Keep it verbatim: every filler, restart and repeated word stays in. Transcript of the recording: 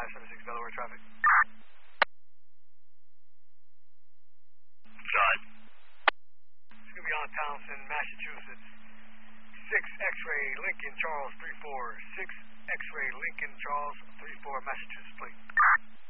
five seven six Delaware traffic. John. It's going to be on Townsend, Massachusetts. six X-ray Lincoln Charles three four. six X-ray Lincoln Charles three four, Massachusetts plate.